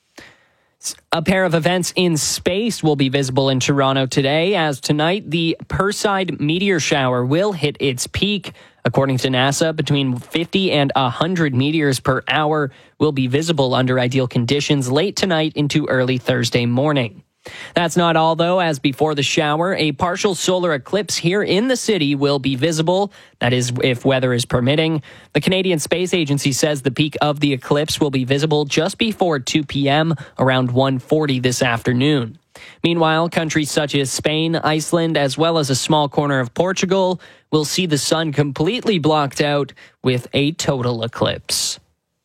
A pair of events in space will be visible in Toronto today, as tonight the Perseid meteor shower will hit its peak. According to NASA, between fifty and one hundred meteors per hour will be visible under ideal conditions late tonight into early Thursday morning. That's not all, though, as before the shower, a partial solar eclipse here in the city will be visible. That is, if weather is permitting. The Canadian Space Agency says the peak of the eclipse will be visible just before two p.m., around one forty this afternoon. Meanwhile, countries such as Spain, Iceland, as well as a small corner of Portugal will see the sun completely blocked out with a total eclipse.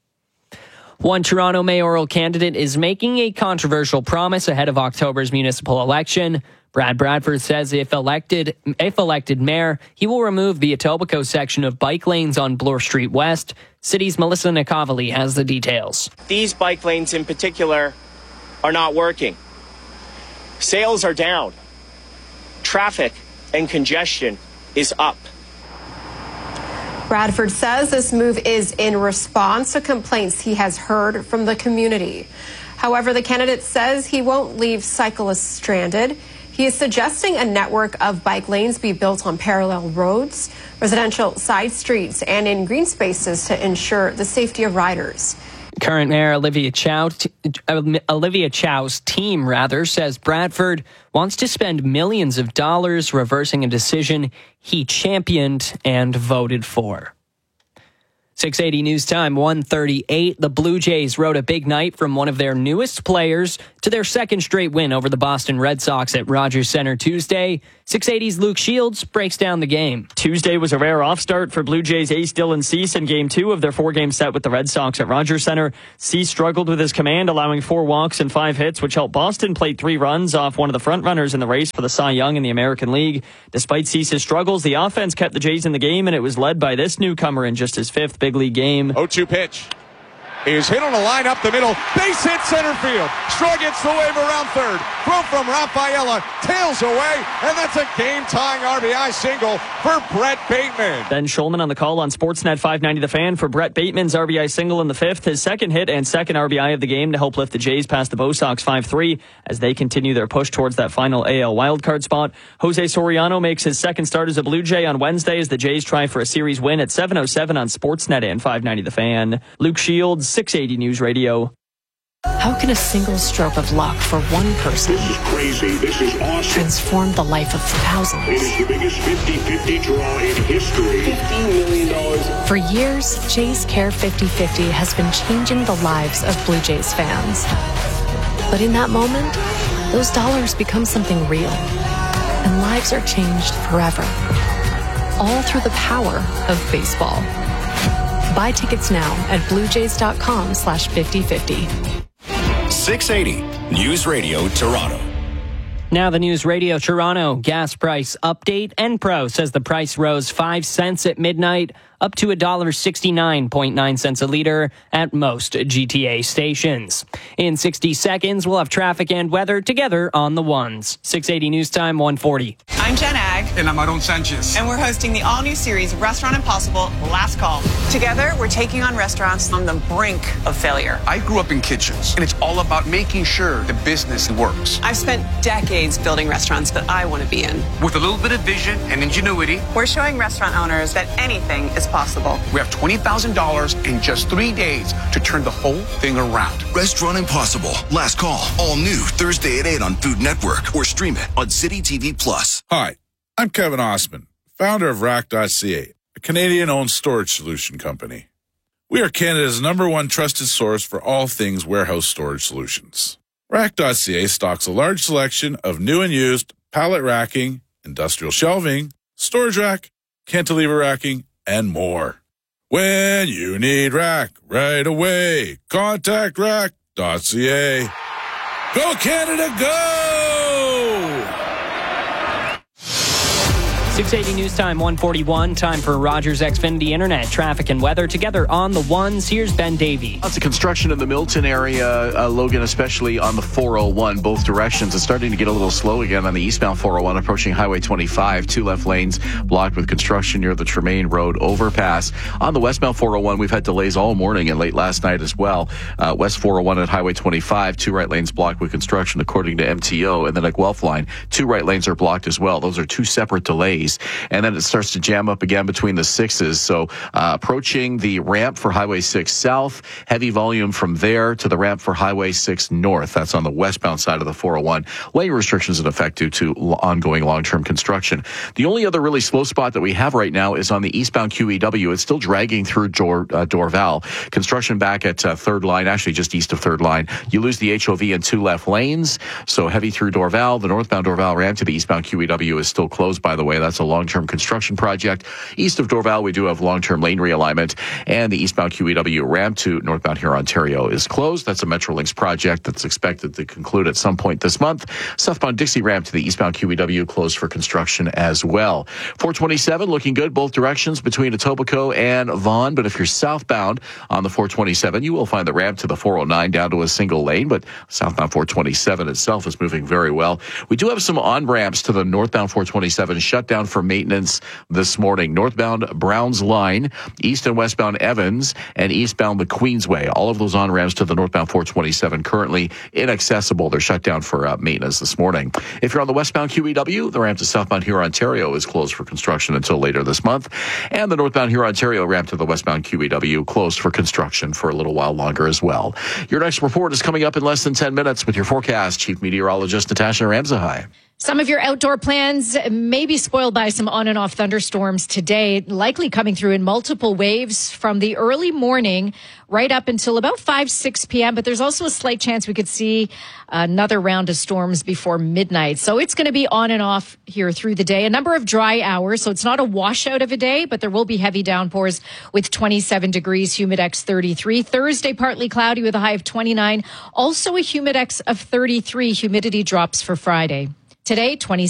One Toronto mayoral candidate is making a controversial promise ahead of October's municipal election. Brad Bradford says if elected, if elected mayor, he will remove the Etobicoke section of bike lanes on Bloor Street West. City's Melissa Nicavoli has the details. These bike lanes in particular are not working. Sales are down. Traffic and congestion is up. Bradford says this move is in response to complaints he has heard from the community. However, the candidate says he won't leave cyclists stranded. He is suggesting a network of bike lanes be built on parallel roads, residential side streets, and in green spaces to ensure the safety of riders. Current Mayor Olivia Chow, Olivia Chow's team, rather, says Bradford wants to spend millions of dollars reversing a decision he championed and voted for. six eighty News Time, one thirty-eight. The Blue Jays rode a big night from one of their newest players to their second straight win over the Boston Red Sox at Rogers Center Tuesday. six eighty's Luke Shields breaks down the game. Tuesday was a rare off start for Blue Jays ace Dylan Cease in game two of their four-game set with the Red Sox at Rogers Center. Cease struggled with his command, allowing four walks and five hits, which helped Boston plate three runs off one of the front-runners in the race for the Cy Young in the American League. Despite Cease's struggles, the offense kept the Jays in the game, and it was led by this newcomer in just his fifth big league game. oh two pitch is hit on a line up the middle. Base hit center field. Straw gets the wave around third. Throw from Rafaela. Tails away. And that's a game-tying R B I single for Brett Bateman. Ben Schulman on the call on Sportsnet five ninety The Fan for Brett Bateman's R B I single in the fifth. His second hit and second R B I of the game to help lift the Jays past the Bo Sox five three as they continue their push towards that final A L wildcard spot. Jose Soriano makes his second start as a Blue Jay on Wednesday as the Jays try for a series win at seven oh seven on Sportsnet and five ninety The Fan. Luke Shields, six eighty News Radio. How can a single stroke of luck for one person this is crazy. This is awesome. transform the life of thousands? It is the biggest fifty-fifty draw in history. fifteen million dollars. For years, Jays Care fifty fifty has been changing the lives of Blue Jays fans. But in that moment, those dollars become something real, and lives are changed forever. All through the power of baseball. Buy tickets now at bluejays.com slash 5050. six eighty News Radio Toronto. Now the News Radio Toronto gas price update. Enpro says the price rose five cents at midnight, up to one dollar sixty-nine point nine cents a liter at most G T A stations. In sixty seconds, we'll have traffic and weather together on the ones. six eighty News Time, one forty. I'm Jen Ag. And I'm Aaron Sanchez. And we're hosting the all-new series Restaurant Impossible Last Call. Together, we're taking on restaurants on the brink of failure. I grew up in kitchens, and it's all about making sure the business works. I've spent decades building restaurants that I want to be in. With a little bit of vision and ingenuity, we're showing restaurant owners that anything is possible. We have twenty thousand dollars in just three days to turn the whole thing around. Restaurant Impossible Last Call. All new Thursday at eight on Food Network or stream it on City T V Plus. Hi, I'm Kevin Osman, founder of Rack dot C A, a Canadian-owned storage solution company. We are Canada's number one trusted source for all things warehouse storage solutions. Rack dot C A stocks a large selection of new and used pallet racking, industrial shelving, storage rack, cantilever racking, and more. When you need rack right away, contact Rack dot C A. Go Canada, go! six eighty News Time, one forty-one. Time for Rogers Xfinity Internet. Traffic and weather together on the ones. Here's Ben Davey. Lots of construction in the Milton area, uh, Logan, especially on the four oh one, both directions. It's starting to get a little slow again on the eastbound four oh one, approaching Highway twenty-five. Two left lanes blocked with construction near the Tremaine Road overpass. On the westbound four oh one, we've had delays all morning and late last night as well. Uh, West four oh one at Highway twenty-five, two right lanes blocked with construction according to M T O. And then at Guelph line, two right lanes are blocked as well. Those are two separate delays threes. And then it starts to jam up again between the sixes. So uh, approaching the ramp for Highway six South, heavy volume from there to the ramp for Highway six North. That's on the westbound side of the four oh one. Lane restrictions in effect due to ongoing long-term construction. The only other really slow spot that we have right now is on the eastbound Q E W. It's still dragging through Dor, uh, Dorval. Construction back at uh, third line, actually just east of third line. You lose the H O V in two left lanes, so heavy through Dorval. The northbound Dorval ramp to the eastbound Q E W is still closed, by the way. That's a long-term construction project. East of Dorval, we do have long-term lane realignment, and the eastbound Q E W ramp to northbound here, Ontario, is closed. That's a Metrolinx project that's expected to conclude at some point this month. Southbound Dixie ramp to the eastbound Q E W closed for construction as well. four twenty-seven looking good both directions between Etobicoke and Vaughan, but if you're southbound on the four twenty-seven, you will find the ramp to the four oh nine down to a single lane, but southbound four twenty-seven itself is moving very well. We do have some on-ramps to the northbound four twenty-seven shut down for maintenance this morning. Northbound Browns Line, east and westbound Evans, and eastbound the Queensway. All of those on-ramps to the northbound four twenty-seven currently inaccessible. They're shut down for uh, maintenance this morning. If you're on the westbound Q E W, the ramp to southbound Huron, Ontario is closed for construction until later this month. And the northbound Huron, Ontario ramp to the westbound Q E W closed for construction for a little while longer as well. Your next report is coming up in less than ten minutes with your forecast. Chief Meteorologist Natasha Ramsahai. Some of your outdoor plans may be spoiled by some on and off thunderstorms today, likely coming through in multiple waves from the early morning right up until about five, six p.m. But there's also a slight chance we could see another round of storms before midnight. So it's going to be on and off here through the day. A number of dry hours. So it's not a washout of a day, but there will be heavy downpours with twenty-seven degrees, Humidex thirty-three. Thursday, partly cloudy with a high of twenty-nine. Also a Humidex of thirty-three. Humidity drops for Friday. Today, twenty